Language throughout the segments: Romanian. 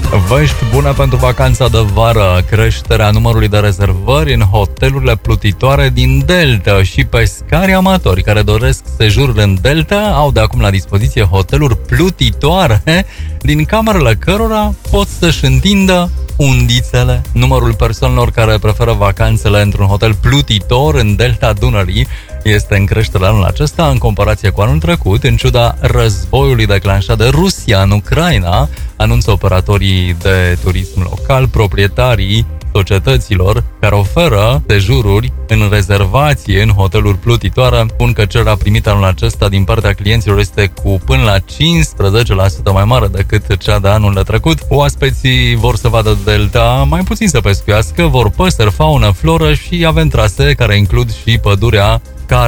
Vești bune pentru vacanța de vară. Creșterea numărului de rezervări în hotelurile plutitoare din Delta și pescarii amatori care doresc sejurul în Delta au de acum la dispoziție hoteluri plutitoare din camerele cărora pot să-și întindă undițele. Numărul persoanelor care preferă vacanțele într-un hotel plutitor în Delta Dunării este în creștere anul acesta în comparație cu anul trecut, în ciuda războiului declanșat de Rusia în Ucraina, anunță operatorii de turism local, proprietarii societăților care oferă sejururi în rezervație în hoteluri plutitoare. Spun că cererea primită anul acesta din partea clienților este cu până la 15% mai mare decât cea de anul trecut. Oaspeții vor să vadă Delta, mai puțin să pescuiască, vor păsări, faună, floră și avem trasee care includ și pădurea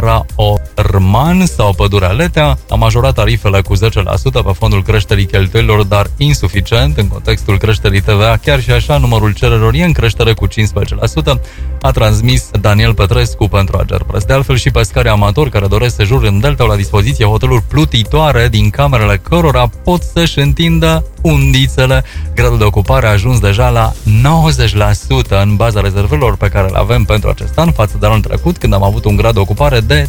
Cara-Orman sau pădurea Letea. A majorat tarifele cu 10% pe fondul creșterii cheltuielilor, dar insuficient în contextul creșterii TVA. Chiar și așa, numărul cererilor e în creștere cu 15%, a transmis Daniel Petrescu pentru Agerpres. De altfel, și pescarii amatori care doresc sejur în Delta au la dispoziție hoteluri plutitoare din camerele cărora pot să-și întindă undițele. Gradul de ocupare a ajuns deja la 90% în baza rezervelor pe care le avem pentru acest an, față de anul trecut, când am avut un grad de ocupare de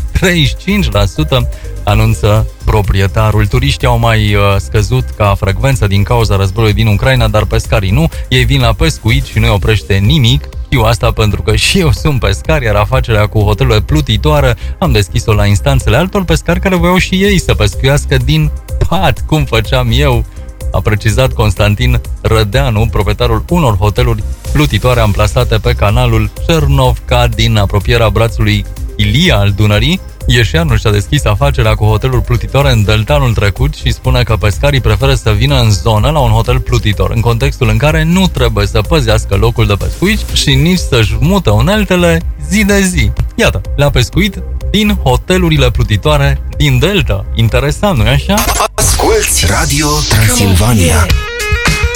35%, anunță proprietarul. Turiștii au mai scăzut ca frecvență din cauza războiului din Ucraina, dar pescarii nu. Ei vin la pescuit și nu-i oprește nimic. Știu asta pentru că și eu sunt pescar, iar afacerea cu hotelurile plutitoare am deschis-o la instanțele altor pescari care voiau și ei să pescuiască din pat, cum făceam eu, a precizat Constantin Rădeanu, proprietarul unor hoteluri plutitoare amplasate pe canalul Cernovca din apropierea brațului Ilia al Dunării. Ieșeanul și-a deschis afacerea cu hoteluri plutitoare în Delta anul trecut și spune că pescarii preferă să vină în zonă la un hotel plutitor, în contextul în care nu trebuie să păzească locul de pescuit și nici să-și mută uneltele zi de zi. Iată, la pescuit din hotelurile plutitoare din Delta. Interesant, nu-i așa? Asculți Radio Transilvania.